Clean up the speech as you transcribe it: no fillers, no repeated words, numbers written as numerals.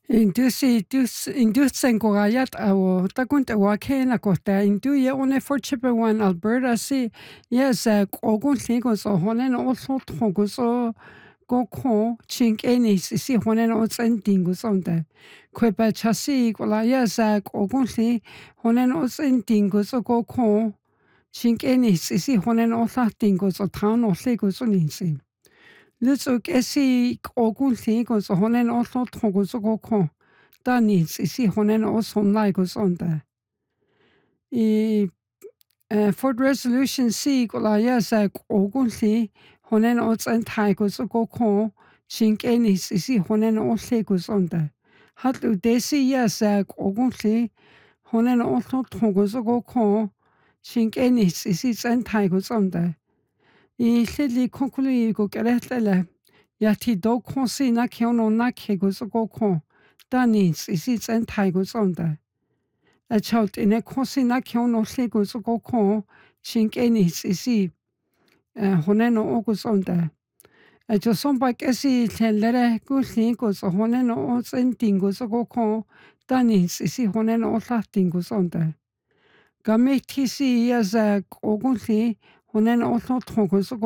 Indusen gorayat awo takunt wakena kota indu ye one for Chippewan Alberta si yes ogun ligo so honen also tongo so go ko chink any si honen ots endingo sonda kwepa chasi kola yes ogun li honen ots endingo so go ko chink any si honen osa dingo so town or ligo so ninsi Lutso esi ogun ligo so honen also tongo so go ko Dani si honen oson laigos onda. For resolution C kola yasa ogun li honen ots and taigos go ko chink any si honen oslegos onda. Hatlu desi yasa ogun li honen oso tongos go ko chink any si and taigos onda. Lili conclui go keretele yati do konsi na kiono na kegos go ko. Dani si and taigos onda. A child in a cosina kiono legos go ko chink any si honeno ogos onda. A joson by esi tellere gusingos honeno os endingos go ko dani si honeno osatingos onda. Gametisi as a ogunsi honeno oso tongos